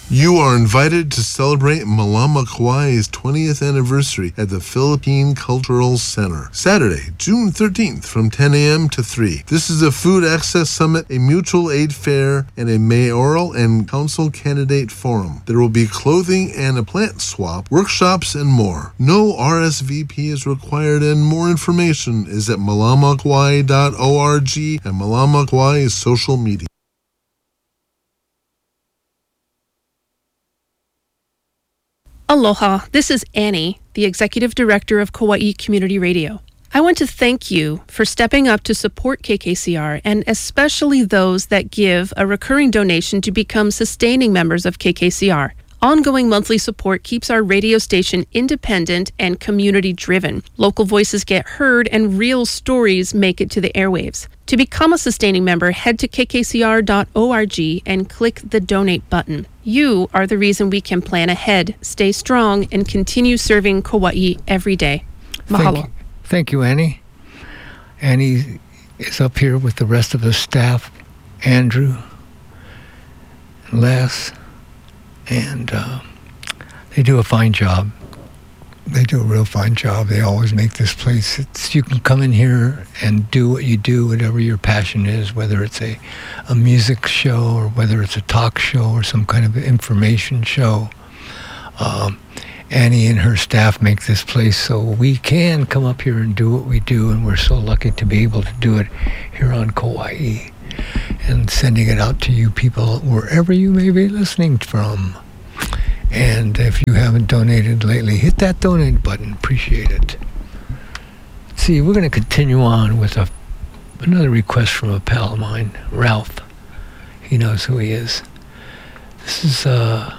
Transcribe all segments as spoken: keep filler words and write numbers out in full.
You are invited to celebrate Malama Kauai's twentieth anniversary at the Philippine Cultural Center, Saturday, June thirteenth from ten a.m. to three. This is a food access summit, a mutual aid fair, and a mayoral and council candidate forum. There will be clothing and a plant swap, workshops, and more. No R S V P is required, and more information is at malama kauai dot org and Malama Kauai's social media. Aloha, this is Annie, the Executive Director of Kauai Community Radio. I want to thank you for stepping up to support K K C R, and especially those that give a recurring donation to become sustaining members of K K C R. Ongoing monthly support keeps our radio station independent and community-driven. Local voices get heard and real stories make it to the airwaves. To become a sustaining member, head to k k c r dot org and click the donate button. You are the reason we can plan ahead, stay strong, and continue serving Kauai every day. Mahalo. Thank you, Thank you, Annie. Annie is up here with the rest of the staff, Andrew, Les, and uh, they do a fine job. They do a real fine job. They always make this place, it's, you can come in here and do what you do, whatever your passion is, whether it's a, a music show or whether it's a talk show or some kind of information show. Um, Annie and her staff make this place so we can come up here and do what we do, and we're so lucky to be able to do it here on Kauai and sending it out to you people wherever you may be listening from. And if you haven't donated lately, hit that donate button. Appreciate it. Let's see, we're going to continue on with a, another request from a pal of mine, Ralph. He knows who he is. This is uh,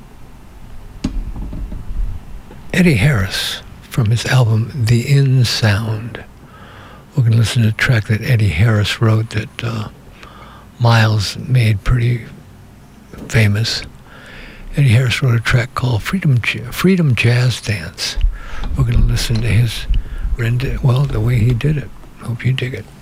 Eddie Harris from his album, The In Sound. We're going to listen to a track that Eddie Harris wrote that uh, Miles made pretty famous. Eddie Harris wrote a track called Freedom Freedom Jazz Dance. We're going to listen to his, rend- well, the way he did it. Hope you dig it.